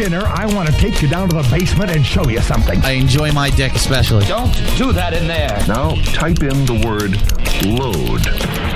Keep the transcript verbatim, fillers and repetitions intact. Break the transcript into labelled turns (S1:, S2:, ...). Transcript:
S1: dinner, I want to take you down to the basement and show you something.
S2: I enjoy my dick especially.
S3: Don't do that in there.
S4: Now type in the word load.